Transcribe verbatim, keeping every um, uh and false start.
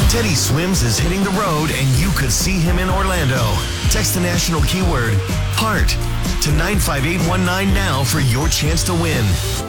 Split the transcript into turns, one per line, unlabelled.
Teddy Swims is hitting the road and you could see him in Orlando. Text the national keyword HEART to nine five eight one nine now for your chance to win.